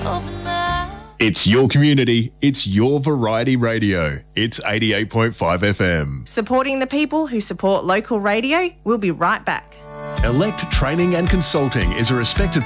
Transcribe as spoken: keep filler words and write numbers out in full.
It's your community, it's your variety radio. It's eighty-eight point five F M. Supporting the people who support local radio. We'll be right back. Elect Training and Consulting is a respected